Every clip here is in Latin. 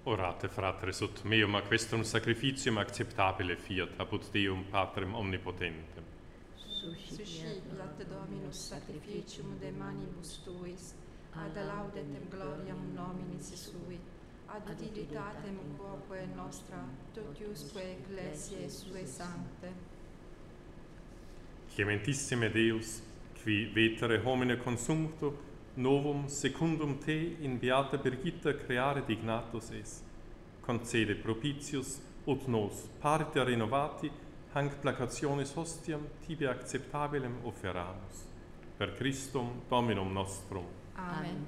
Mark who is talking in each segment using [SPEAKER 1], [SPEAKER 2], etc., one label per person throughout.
[SPEAKER 1] Orate, fratres, ut meum a questum sacrificium acceptabile fiat apud Deum Patrem omnipotentem.
[SPEAKER 2] Suscipiat Dominus sacrificium de manibus tuis, ad laudetem gloriam nominis sui, ad utilitatem quoque nostra, totiusque ecclesiae sue sancte.
[SPEAKER 1] Clementissime Deus, qui vetere homine consumpto, novum secundum te in beata Birgitta creare dignatus es. Concede propitius, ut nos, pariter renovati, hanc placationis hostiam tibi acceptabilem offeramus. Per Christum Dominum nostrum.
[SPEAKER 2] Amen.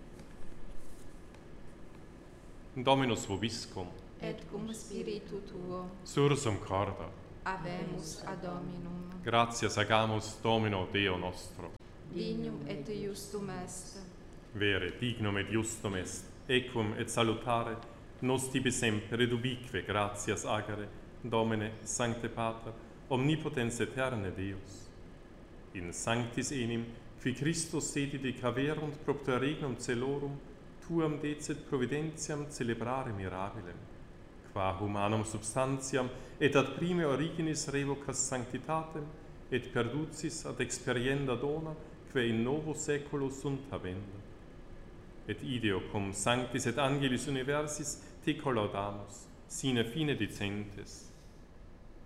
[SPEAKER 1] Dominus vobiscum.
[SPEAKER 2] Et cum spiritu tuo,
[SPEAKER 1] Sursum corda.
[SPEAKER 2] habemus ad Dominum.
[SPEAKER 1] Gratias agamus Domino Deo nostro.
[SPEAKER 2] Dignum et justum est.
[SPEAKER 1] Vere, dignum et justum est, equum et salutare, nos tibi semper et ubique gratias agere, Domine, Sancte Pater, omnipotens aeterne Deus. In sanctis enim, qui Christus sedit caverunt propter regnum celorum, tuam decet providentiam celebrare mirabilem, qua humanum substantiam et ad prime originis revocas sanctitatem, et perducis ad experienda dona, que in novo saeculo sunt habenda. Et ideo cum sanctis et angelis universis te collaudamus, sine fine dicentes.